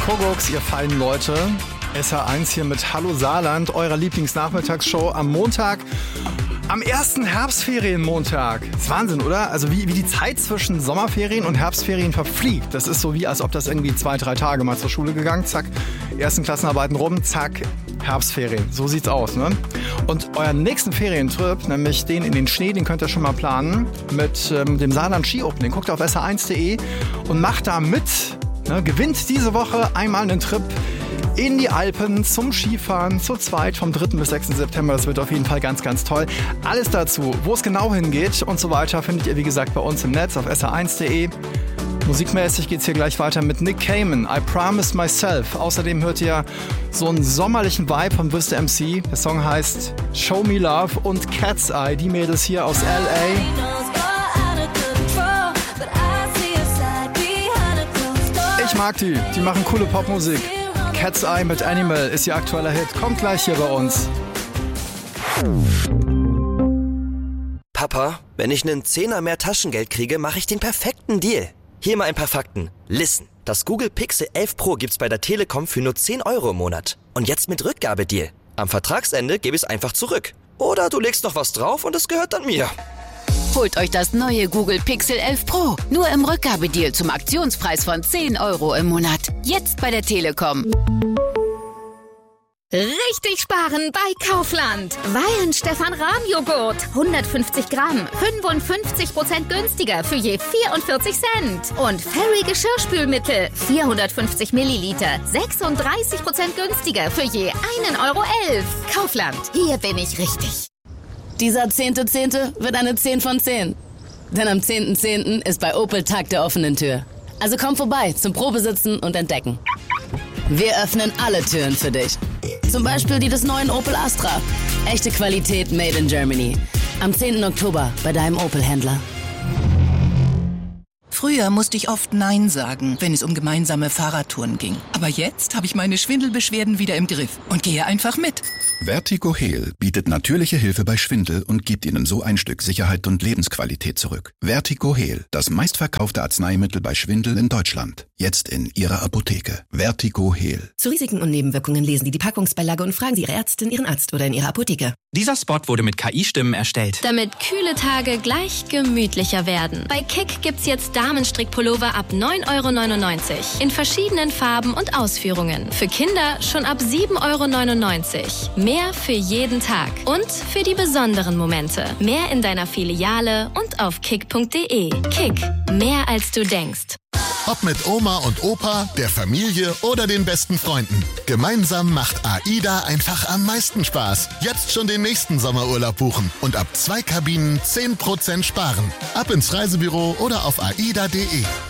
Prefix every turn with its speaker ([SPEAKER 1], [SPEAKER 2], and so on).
[SPEAKER 1] Kuckucks, ihr feinen Leute. SR1 hier mit Hallo Saarland, eurer Lieblingsnachmittagsshow am Montag. Am ersten Herbstferienmontag. Das ist Wahnsinn, oder? Also wie die Zeit zwischen Sommerferien und Herbstferien verfliegt. Das ist so wie, als ob das irgendwie 2-3 Tage mal zur Schule gegangen. Zack, ersten Klassenarbeiten rum, zack, Herbstferien. So sieht's aus, ne? Und euren nächsten Ferientrip, nämlich den in den Schnee, den könnt ihr schon mal planen mit dem Saarland Ski Opening. Guckt auf sr1.de und macht da mit. Ne? Gewinnt diese Woche einmal einen Trip in die Alpen zum Skifahren zu zweit vom 3. bis 6. September. Das wird auf jeden Fall ganz, ganz toll. Alles dazu, wo es genau hingeht und so weiter, findet ihr wie gesagt bei uns im Netz auf sr1.de. Musikmäßig geht's hier gleich weiter mit Nick Cayman, I Promised Myself. Außerdem hört ihr so einen sommerlichen Vibe von Wüste MC. Der Song heißt Show Me Love und Cat's Eye, die Mädels hier aus L.A. Ich mag die machen coole Popmusik. Cat's Eye mit Animal ist ihr aktueller Hit. Kommt gleich hier bei uns.
[SPEAKER 2] Papa, wenn ich einen Zehner mehr Taschengeld kriege, mache ich den perfekten Deal. Hier mal ein paar Fakten. Listen, das Google Pixel 11 Pro gibt's bei der Telekom für nur 10 € im Monat. Und jetzt mit Rückgabedeal. Am Vertragsende gebe ich es einfach zurück. Oder du legst noch was drauf und es gehört dann mir.
[SPEAKER 3] Holt euch das neue Google Pixel 11 Pro. Nur im Rückgabedeal zum Aktionspreis von 10 € im Monat. Jetzt bei der Telekom.
[SPEAKER 4] Richtig sparen bei Kaufland. Weihenstephan-Rahmjoghurt. 150 Gramm. 55% günstiger für je 44 Cent. Und Fairy Geschirrspülmittel. 450 Milliliter. 36% günstiger für je 1,11 €. Kaufland. Hier bin ich richtig.
[SPEAKER 5] Dieser 10.10. wird eine 10 von 10. Denn am 10.10. ist bei Opel Tag der offenen Tür. Also komm vorbei zum Probesitzen und Entdecken. Wir öffnen alle Türen für dich. Zum Beispiel die des neuen Opel Astra. Echte Qualität made in Germany. Am 10. Oktober bei deinem Opel-Händler.
[SPEAKER 6] Früher musste ich oft Nein sagen, wenn es um gemeinsame Fahrradtouren ging. Aber jetzt habe ich meine Schwindelbeschwerden wieder im Griff und gehe einfach mit.
[SPEAKER 7] Vertigo-Heal bietet natürliche Hilfe bei Schwindel und gibt Ihnen so ein Stück Sicherheit und Lebensqualität zurück. Vertigo-Heal, das meistverkaufte Arzneimittel bei Schwindel in Deutschland. Jetzt in Ihrer Apotheke. Vertigo-Heal.
[SPEAKER 8] Zu Risiken und Nebenwirkungen lesen Sie die Packungsbeilage und fragen Sie Ihre Ärztin, Ihren Arzt oder in Ihrer Apotheke.
[SPEAKER 9] Dieser Spot wurde mit KI-Stimmen erstellt.
[SPEAKER 10] Damit kühle Tage gleich gemütlicher werden. Bei Kick gibt's jetzt Damenstrickpullover ab 9,99 € in verschiedenen Farben und Ausführungen. Für Kinder schon ab 7,99 €. Mehr für jeden Tag und für die besonderen Momente. Mehr in deiner Filiale und auf kick.de. Kick, mehr als du denkst.
[SPEAKER 11] Ob mit Oma und Opa, der Familie oder den besten Freunden. Gemeinsam macht AIDA einfach am meisten Spaß. Jetzt schon den nächsten Sommerurlaub buchen und ab 2 Kabinen 10% sparen. Ab ins Reisebüro oder auf aida.de.